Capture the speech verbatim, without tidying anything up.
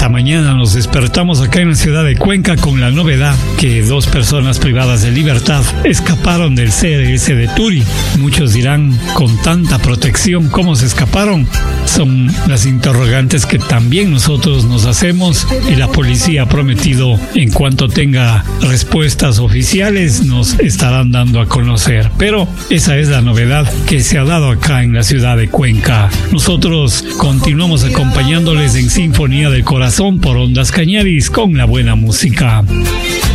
Esta mañana nos despertamos acá en la ciudad de Cuenca con la novedad que dos personas privadas de libertad escaparon del C R S de Turi. Muchos dirán, con tanta protección, ¿cómo se escaparon? Son las interrogantes que también nosotros nos hacemos y la policía ha prometido, en cuanto tenga respuestas oficiales, nos estarán dando a conocer. Pero esa es la novedad que se ha dado acá en la ciudad de Cuenca. Nosotros continuamos acompañándoles en Sinfonía del Corazón por Ondas Cañaris con la buena música.